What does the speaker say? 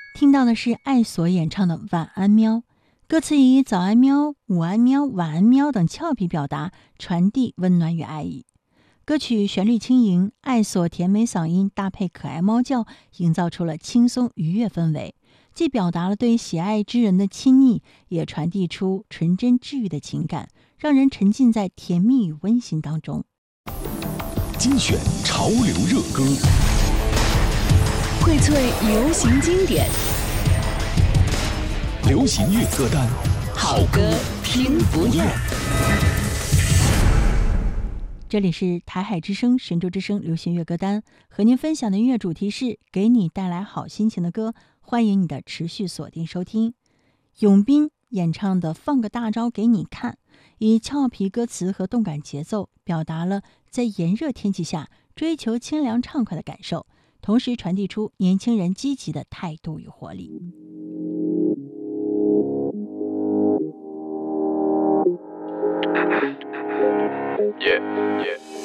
听到的是爱所演唱的《晚安喵》，歌词以早安喵、午安喵、晚安喵等俏皮表达，传递温暖与爱意。歌曲旋律轻盈，爱所甜美嗓音搭配可爱猫叫，营造出了轻松愉悦氛围，既表达了对喜爱之人的亲昵，也传递出纯真治愈的情感，让人沉浸在甜蜜与温馨当中。 精选潮流热歌， 荟萃流行经典， 流行乐歌单， 好歌听不厌。 这里是台海之声、神州之声流行乐歌单，和您分享的音乐主题是给你带来好心情的歌，欢迎你的持续锁定收听。永斌演唱的《放个大招给你看》，以俏皮歌词和动感节奏，表达了在炎热天气下追求清凉畅快的感受，同时传递出年轻人积极的态度与活力。 Yeah.